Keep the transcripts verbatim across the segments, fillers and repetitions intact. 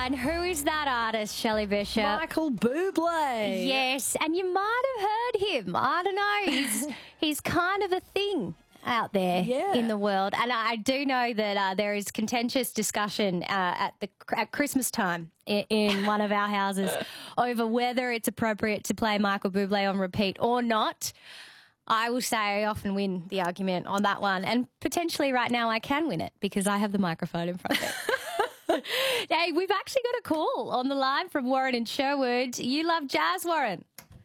and who is that artist, Shelley Bishop? Michael Bublé. Yes, and you might have heard him. I don't know. He's he's kind of a thing out there Yeah. in the world, and I do know that uh, there is contentious discussion uh, at the at Christmas time in, in one of our houses over whether it's appropriate to play Michael Bublé on repeat or not. I will say I often win the argument on that one, and potentially right now I can win it because I have the microphone in front of me. Hey, we've actually got a call on the line from Warren in Sherwood. You love jazz, Warren?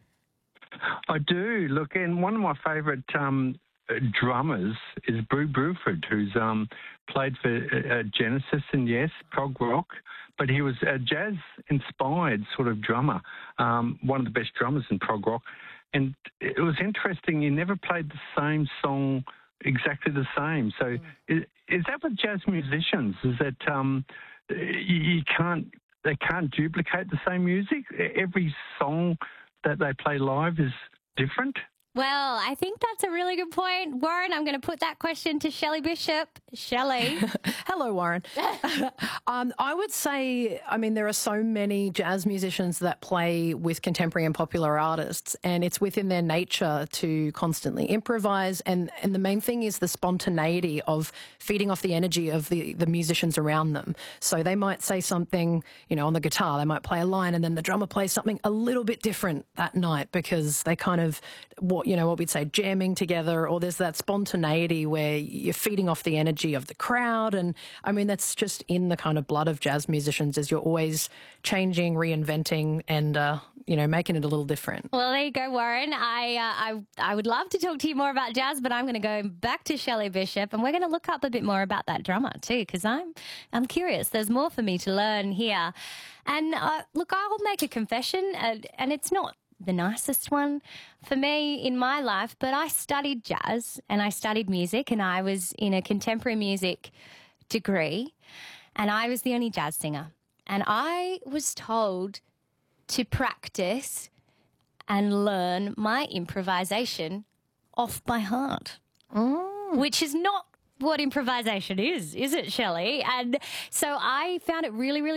I do. Look, and one of my favourite um, drummers is Brew Bruford, who's um, played for uh, Genesis and, yes, prog rock, but he was a jazz-inspired sort of drummer, um, one of the best drummers in prog rock. And it was interesting, he never played the same song exactly the same. So mm. is, is that with jazz musicians? Is that um, you, you can't, they can't duplicate the same music? Every song that they play live is different? Well, I think that's a really good point. Warren, I'm going to put that question to Shelley Bishop. Shelley. Hello, Warren. um, I would say, I mean, there are so many jazz musicians that play with contemporary and popular artists, and it's within their nature to constantly improvise. And, and the main thing is the spontaneity of feeding off the energy of the, the musicians around them. So they might say something, you know, on the guitar, they might play a line, and then the drummer plays something a little bit different that night because they kind of, what you know, what we'd say jamming together, or there's that spontaneity where you're feeding off the energy of the crowd. And I mean, that's just in the kind of blood of jazz musicians, is you're always changing, reinventing, and, uh, you know, making it a little different. Well, there you go, Warren. I, uh, I, I would love to talk to you more about jazz, but I'm going to go back to Shelley Bishop, and we're going to look up a bit more about that drummer too, because I'm, I'm curious. There's more for me to learn here. And uh, look, I'll make a confession, uh, and it's not the nicest one for me in my life, but I studied jazz and I studied music, and I was in a contemporary music degree, and I was the only jazz singer. And I was told to practice and learn my improvisation off by heart, mm. which is not what improvisation is, is it, Shelley? And so I found it really, really